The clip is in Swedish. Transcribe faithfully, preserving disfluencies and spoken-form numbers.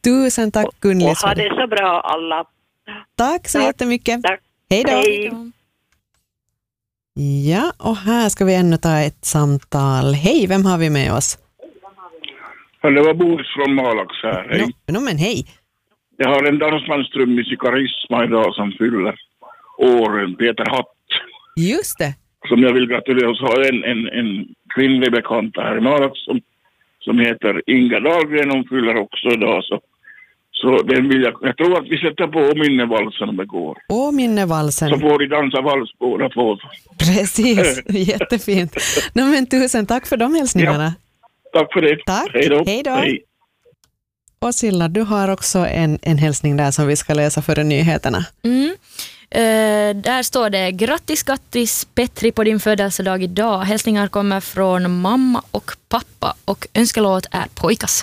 Tusen tack Gunlis. Och, och ha det så bra alla. Tack så tack. jättemycket. Tack. Hej då. Hej. Ja, och här ska vi ännu ta ett samtal. Hej, vem har vi med oss? Det var Boris från Malax här. Hej. No, no, men hej. Jag har en dansmannstrummis i Karisma idag som fyller åren, Peter Hatt. Just det. Som jag vill gratulera oss. Har en, en, en kvinnlig bekant här i Malax som, som heter Inga Dahlgren. Hon fyller också idag. Så, så den vill jag, jag tror att vi sätter på minnevalsen om det går. Åh, minnevalsen. Så får vi dansa vals båda två. Precis, jättefint. No, men tusen tack för de hälsningarna. Ja. Tack för det. Tack. Hej då. Hej då. Och Silla, du har också en, en hälsning där som vi ska läsa före nyheterna. Mm. Uh, där står det: grattis, grattis Petri på din födelsedag idag. Hälsningar kommer från mamma och pappa och önskelåt är Pojkas.